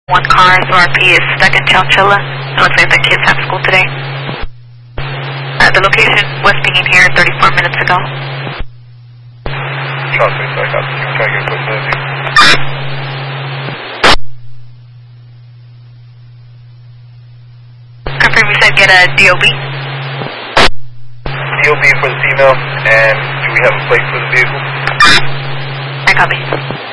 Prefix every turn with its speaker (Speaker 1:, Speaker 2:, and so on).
Speaker 1: One car, SRP is stuck in Chowchilla. It looks like the kids have school today. The location was pinging here 34 minutes ago.
Speaker 2: Trust me, so I got you. Try to get a quick landing.
Speaker 1: Confirm you said get a DOB?
Speaker 2: DOB for the female, and do we have a plate for the vehicle?
Speaker 1: I copy.